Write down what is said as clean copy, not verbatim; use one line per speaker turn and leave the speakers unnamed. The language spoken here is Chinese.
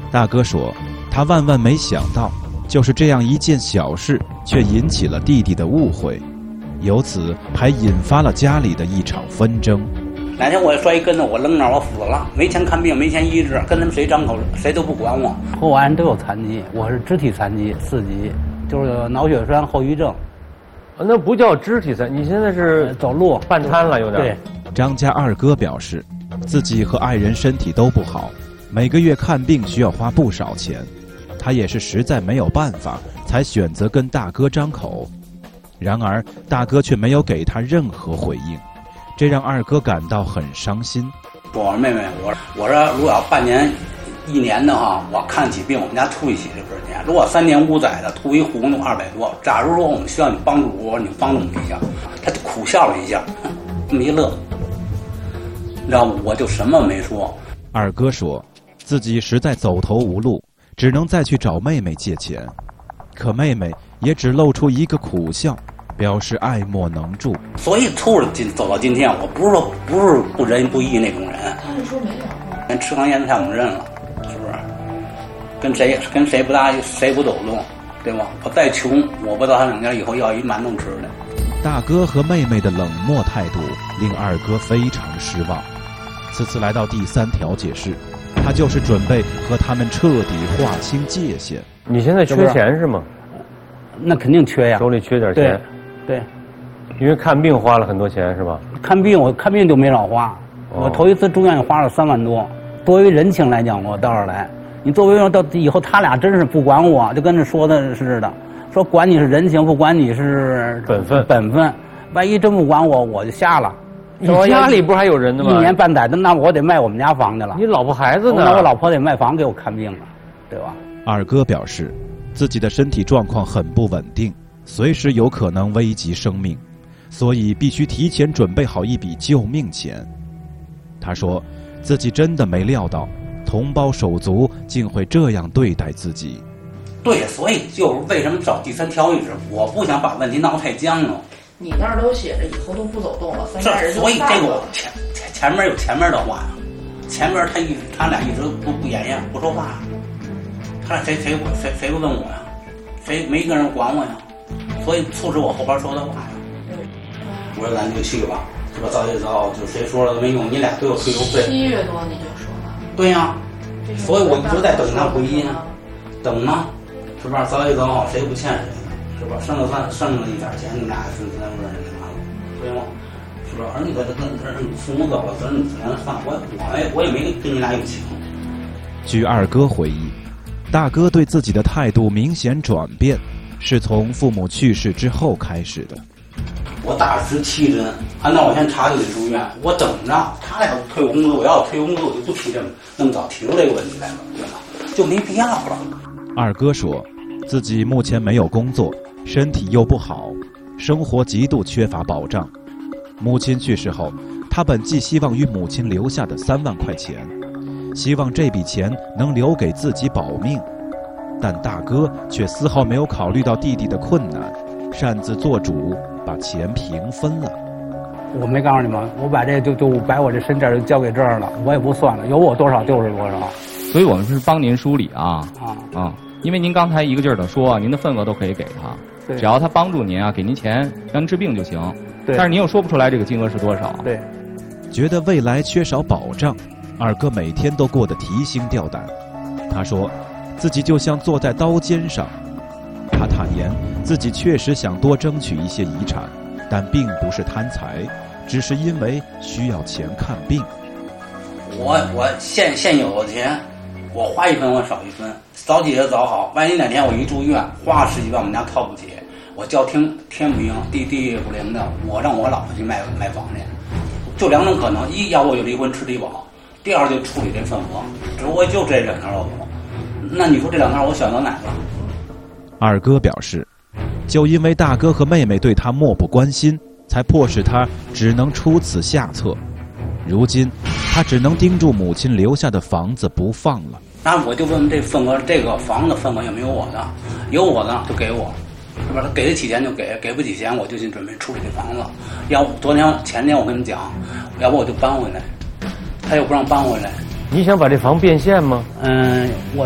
大哥说，他万万没想到，就是这样一件小事，却引起了弟弟的误会，由此还引发了家里的一场纷争。
哪天我摔一跟头，我扔那儿，我死了，没钱看病，没钱医治，跟他们谁张口，谁都不管我。和我爱人都有残疾，我是肢体残疾4级，就是脑血栓后遗症。
那不叫肢体残，你现在是
走路
半瘫了，有点。
对。
张家二哥表示，自己和爱人身体都不好，每个月看病需要花不少钱，他也是实在没有办法，才选择跟大哥张口。然而，大哥却没有给他任何回应。这让二哥感到很伤心。
我说妹妹，我说如果要半年、1年的话，我看起病，我们家出一起就多少钱？如果3年5载的，图一糊弄200多。假如说我们需要你帮助，我说你帮助我们一下，他就苦笑了一下，这么一乐，你知道吗？我就什么没说。
二哥说，自己实在走投无路，只能再去找妹妹借钱，可妹妹也只露出一个苦笑。表示爱莫能助，
所以走到今天，我不是不仁不义那种人。
他是说没有，
连吃糠咽菜我们认了，是不是？跟谁不搭谁不走动，对吧？我再穷，我不到他两家以后要一馒头吃的。
大哥和妹妹的冷漠态度令二哥非常失望。此次来到第3调解室，他就是准备和他们彻底划清界限。
你现在缺钱是吗？
那肯定缺呀，
手里缺点钱。
对，
因为看病花了很多钱是吧？
我看病就没少花，我头一次住院就花了3万多。作为人情来讲，我到这儿来，你作为到以后他俩真是不管我，就跟这说的似的，说管你是人情，不管你是本分。万一真不管我，我就瞎了。
你家里不是还有人呢吗
？1年半载的，那我得卖我们家房去了。
你老婆孩子呢？
那我老婆得卖房给我看病了，对吧？
二哥表示，自己的身体状况很不稳定，随时有可能危及生命，所以必须提前准备好一笔救命钱。他说，自己真的没料到，同胞手足竟会这样对待自己。
对，所以就是为什么找第3调解室，我不想把问题闹太僵了。
你那儿都写着以后都不走动了，3家人就
所以这个前面有前面的话呀，前面他俩一直不言语不说话，他俩谁不问我呀？谁没一个人管我呀？所以促使我后边说的话呀。我说咱就去吧，是吧？早就早，就谁说了都没用，你俩都有退休费。
7月多你就说了。
对呀，所以我一直在等他回音，等呢，是吧？早也早好，谁不欠谁呢？是吧？剩了一点钱，你俩是咱不认识了，对吗？是吧？儿女跟父母走了，子女自然放，我也没跟你俩有情。
据二哥回忆，大哥对自己的态度明显转变，是从父母去世之后开始的。
我打17针，按照我先查就得住院，我等着他俩退工资，我要退工资我就不提那么早提出这个问题来了，对吧？就没必要了。
二哥说，自己目前没有工作，身体又不好，生活极度缺乏保障。母亲去世后，他本寄希望于母亲留下的3万块钱，希望这笔钱能留给自己保命，但大哥却丝毫没有考虑到弟弟的困难，擅自做主，把钱平分了。
我没告诉你们，我把这就把我这身价就交给这儿了，我也不算了，有我多少就是多少。
所以我们是帮您梳理因为您刚才一个劲儿的说，您的份额都可以给他，只要他帮助您给您钱，让您治病就行。但是您又说不出来这个金额是多少。
对，
觉得未来缺少保障，二哥每天都过得提心吊胆。他说，自己就像坐在刀尖上。他坦言，自己确实想多争取一些遗产，但并不是贪财，只是因为需要钱看病。
我现有的钱，我花1分我少1分，早起也早好。万一哪天我一住院，花了10几万，我们家掏不起，我叫天不应，地也不灵的，我让我老婆去卖房去。就2种可能，一要不我就离婚吃低保，第二就处理这份额。只不过就这2条路，那你说这2条我选择哪个？
二哥表示，就因为大哥和妹妹对他漠不关心，才迫使他只能出此下策。如今他只能盯住母亲留下的房子不放了。
那我就问这份额，这个房子份额有没有我的？有我的就给我，是吧？他给得起钱就给不起钱我就去准备处理这房子。要不前天我跟你讲，要不我就搬回来，他又不让搬回来。
你想把这房变现吗？
我